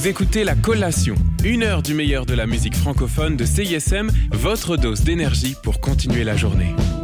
Vous écoutez La Collation, 1 heure du meilleur de la musique francophone de CISM, votre dose d'énergie pour continuer la journée.